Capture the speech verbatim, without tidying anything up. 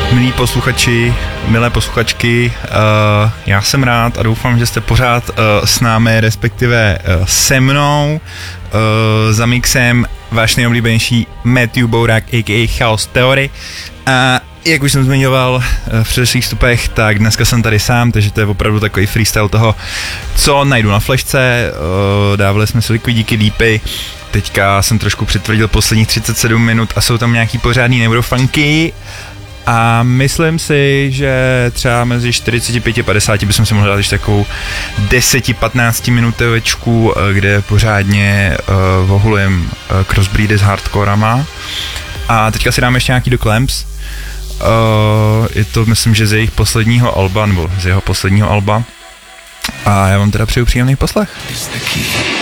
Milí posluchači, milé posluchačky, uh, já jsem rád a doufám, že jste pořád uh, s námi, respektive uh, se mnou, uh, za mixem váš nejoblíbenější Matthew Bourák, a k a. Chaos Theory. A jak už jsem zmiňoval uh, v předešlých vstupech, tak dneska jsem tady sám, takže to je opravdu takový freestyle toho, co najdu na flešce. Uh, dávali jsme si likvidíky, lípy. Teďka jsem trošku přitvrdil posledních třicet sedm minut a jsou tam nějaký pořádný neurofunky. A myslím si, že třeba mezi čtyřicet pět a padesát bychom si mohli dát ještě takovou deset patnáct minutovečku, kde pořádně uh, vohulím uh, crossbreedy s hardcorama. A teďka si dáme ještě nějaký do Clamps. Uh, je to, myslím, že z jejich posledního alba, nebo z jeho posledního alba. A já vám teda přeju příjemný poslech.